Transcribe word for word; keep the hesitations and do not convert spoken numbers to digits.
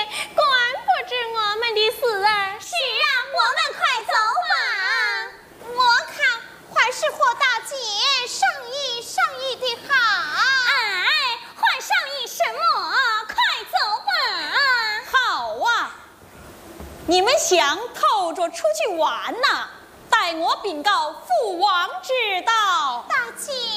管不知我们的事儿。 是啊，我们快走吧。 我看还是霍大姐上意上意的好。 哎，还上意什么？快走吧。 好啊，你们想偷着出去玩呐、待我禀告父王知道。 大姐。